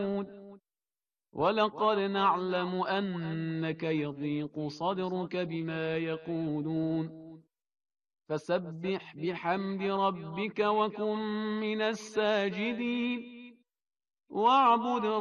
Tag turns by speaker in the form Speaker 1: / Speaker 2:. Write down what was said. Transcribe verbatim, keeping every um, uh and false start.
Speaker 1: ولقد نعلم أنك يضيق صدرك بما يقولون فسبح بحمد ربك وكن من الساجدين واعبد